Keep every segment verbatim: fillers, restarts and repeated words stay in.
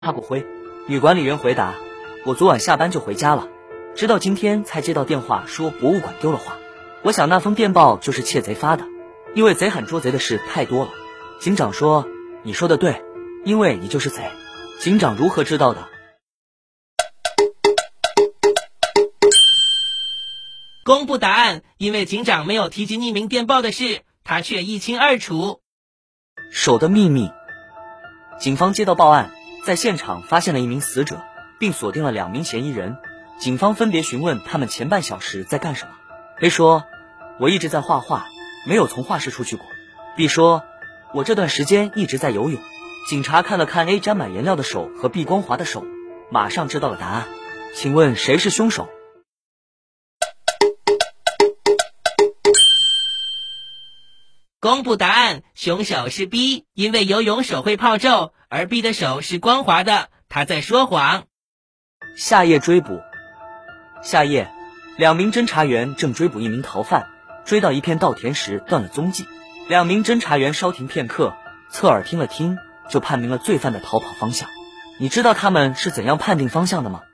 擦过灰。女管理员回答：我昨晚下班就回家了，直到今天才接到电话说博物馆丢了画。我想那封电报就是窃贼发的，因为贼喊捉贼的事太多了。警长说：你说的对，因为你就是贼。警长如何知道的？ 公布答案，因为警长没有提及匿名电报的事，他却一清二楚。 手的秘密。警方接到报案，在现场发现了一名死者，并锁定了两名嫌疑人。警方分别询问他们前半小时在干什么。A 说：我一直在画画，没有从画室出去过。 B 说：我这段时间一直在游泳。警察看了看 A 沾满颜料的手和 B 光滑的手，马上知道了答案。请问谁是凶手？ 公布答案，凶手是 B， 因为游泳手会泡皱，而 B 的手是光滑的，他在说谎。 下页追捕。下页，两名侦查员正追捕一名逃犯，追到一片稻田时断了踪迹。两名侦查员稍停片刻，侧耳听了听，就判明了罪犯的逃跑方向。你知道他们是怎样判定方向的吗？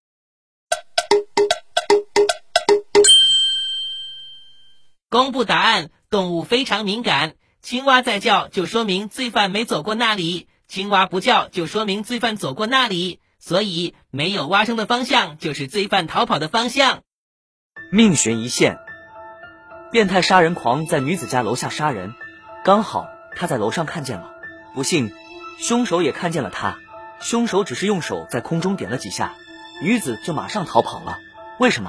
公布答案，动物非常敏感，青蛙在叫就说明罪犯没走过那里，青蛙不叫就说明罪犯走过那里，所以没有蛙声的方向就是罪犯逃跑的方向。 命悬一线。变态杀人狂在女子家楼下杀人，刚好他在楼上看见了，不幸凶手也看见了他，凶手只是用手在空中点了几下，女子就马上逃跑了。为什么？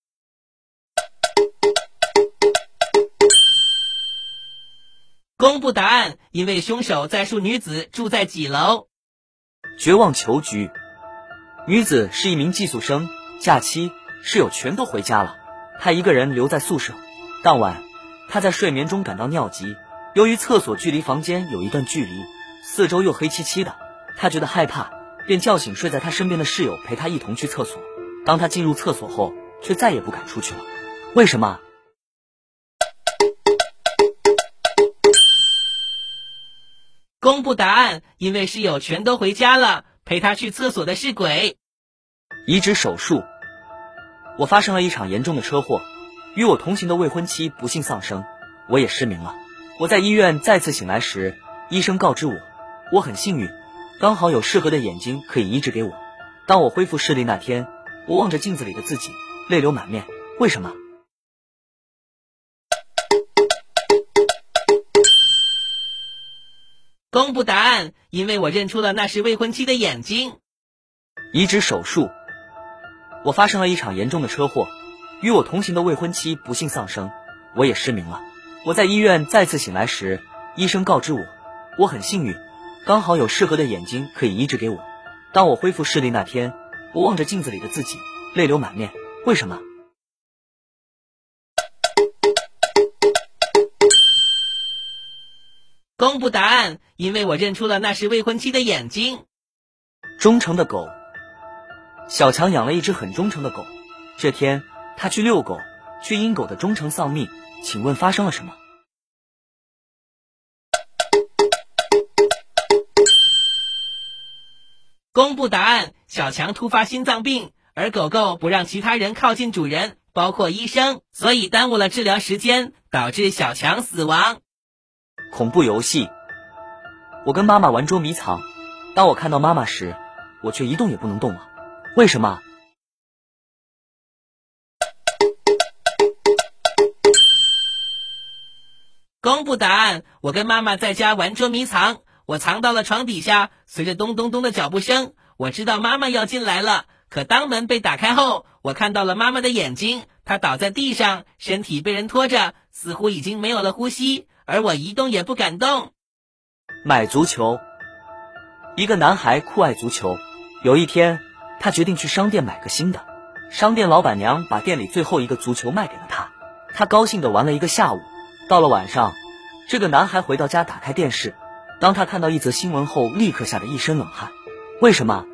公布答案，因为凶手在述女子住在几楼。 绝望囚局。女子是一名寄宿生，假期室友全都回家了，她一个人留在宿舍。当晚她在睡眠中感到尿急，由于厕所距离房间有一段距离，四周又黑漆漆的，她觉得害怕，便叫醒睡在她身边的室友陪她一同去厕所。当她进入厕所后，却再也不敢出去了。为什么？ 公布答案，因为室友全都回家了，陪他去厕所的是鬼。 移植手术。我发生了一场严重的车祸，与我同行的未婚妻不幸丧生，我也失明了。我在医院再次醒来时，医生告知我，我很幸运，刚好有适合的眼睛可以移植给我。当我恢复视力那天，我望着镜子里的自己，泪流满面。为什么？ 公布答案，因为我认出了那是未婚妻的眼睛。 移植手术。我发生了一场严重的车祸，与我同行的未婚妻不幸丧生，我也失明了。我在医院再次醒来时，医生告知我，我很幸运，刚好有适合的眼睛可以移植给我。当我恢复视力那天，我望着镜子里的自己，泪流满面。为什么？ 公布答案，因为我认出了那是未婚妻的眼睛。 忠诚的狗。小强养了一只很忠诚的狗，这天他去遛狗，却因狗的忠诚丧命，请问发生了什么？ 公布答案，小强突发心脏病，而狗狗不让其他人靠近主人，包括医生，所以耽误了治疗时间，导致小强死亡。 恐怖游戏。我跟妈妈玩捉迷藏，当我看到妈妈时，我却一动也不能动了。为什么？ 公布答案，我跟妈妈在家玩捉迷藏，我藏到了床底下，随着咚咚咚的脚步声，我知道妈妈要进来了，可当门被打开后，我看到了妈妈的眼睛，她倒在地上，身体被人拖着，似乎已经没有了呼吸，而我一动也不敢动。 买足球。一个男孩酷爱足球，有一天他决定去商店买个新的，商店老板娘把店里最后一个足球卖给了他，他高兴地玩了一个下午。到了晚上，这个男孩回到家打开电视，当他看到一则新闻后，立刻吓得一身冷汗。为什么？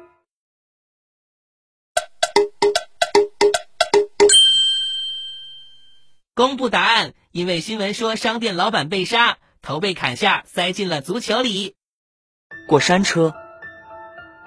公布答案，因为新闻说商店老板被杀，头被砍下，塞进了足球里。 过山车。